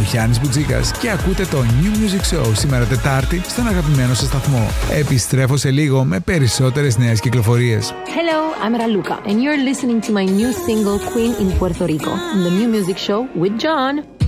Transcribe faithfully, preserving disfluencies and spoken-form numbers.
Γιάννης Μπουτζίκας και ακούτε το New Music Show σήμερα Τετάρτη στον αγαπημένο σας σταθμό. Επιστρέφω σε λίγο με περισσότερες νέες κυκλοφορίες. Hello, I'm Raluca and you're listening to my new single Queen in Puerto Rico on the New Music Show with John.